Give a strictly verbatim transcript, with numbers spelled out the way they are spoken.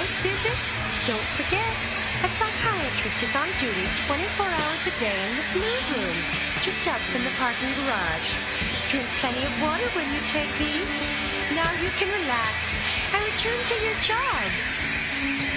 house visit? Don't forget, a psychiatrist is on duty twenty-four hours a day in the Blue Room, just out from the parking garage. Drink plenty of water when you take these. Now you can relax and return to your job.